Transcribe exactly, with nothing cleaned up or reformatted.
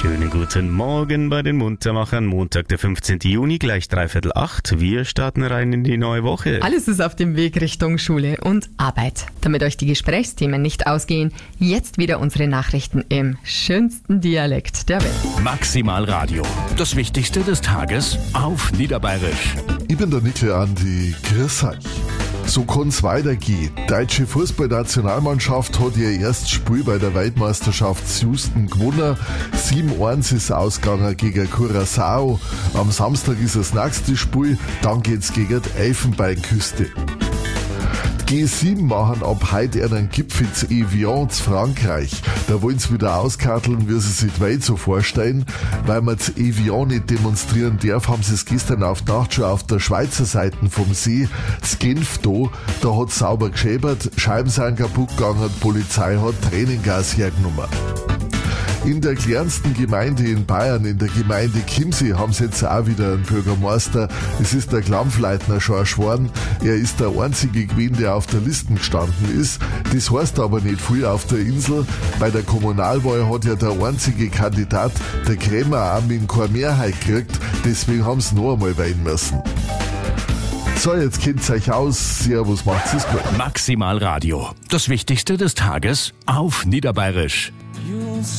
Schönen guten Morgen bei den Muntermachern. Montag, der fünfzehnten Juni, gleich dreiviertel acht. Wir starten rein in die neue Woche. Alles ist auf dem Weg Richtung Schule und Arbeit. Damit euch die Gesprächsthemen nicht ausgehen, jetzt wieder unsere Nachrichten im schönsten Dialekt der Welt. Maximal Radio. Das Wichtigste des Tages auf Niederbayerisch. Ich bin der Nickel Andi. Grüß euch. So kann's weitergehen. Die deutsche Fußballnationalmannschaft hat ihr erstes Spiel bei der Weltmeisterschaft Houston gewonnen. sieben eins ist ausgegangen gegen Curaçao. Am Samstag ist das nächste Spiel, dann geht's gegen die Elfenbeinküste. G sieben machen ab heute einen Gipfel zu Evian zu Frankreich. Da wollen sie wieder auskarteln, wie sie sich die Welt so vorstellen. Weil man zu Evian nicht demonstrieren darf, haben sie es gestern auf die Nacht schon auf der Schweizer Seite vom See, zu Genf da, da hat es sauber geschäbert, Scheiben sind kaputt gegangen, die Polizei hat Tränengas hergenommen. In der kleinsten Gemeinde in Bayern, in der Gemeinde Chiemsee, haben sie jetzt auch wieder einen Bürgermeister. Es ist der Klampfleitner Schorsch Warn. Er ist der einzige gewesen, der auf der Liste gestanden ist. Das heißt aber nicht viel auf der Insel. Bei der Kommunalwahl hat ja der einzige Kandidat, der Krämer, auch mit keine Mehrheit gekriegt. Deswegen haben sie noch einmal wählen müssen. So, jetzt kennt's euch aus. Servus, macht's es gut. Maximal Radio. Das Wichtigste des Tages auf Niederbayerisch.